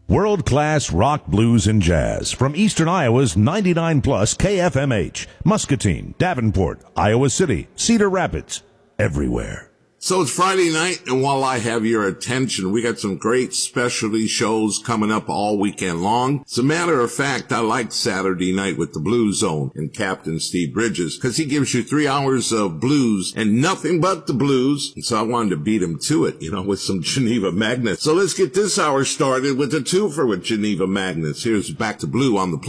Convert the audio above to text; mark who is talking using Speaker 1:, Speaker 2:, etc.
Speaker 1: World-class rock, blues, and jazz from Eastern Iowa's 99 plus KFMH, Muscatine, Davenport, Iowa City, Cedar Rapids, everywhere.
Speaker 2: So it's Friday night, and while I have your attention, we got some great specialty shows coming up all weekend long. As a matter of fact, I like Saturday night with the Blue Zone and Captain Steve Bridges, because he gives you 3 hours of blues and nothing but the blues. And so I wanted to beat him to it, with some Geneva Magnets. So let's get this hour started with a twofer with Geneva Magnets. Here's Back to Blue on the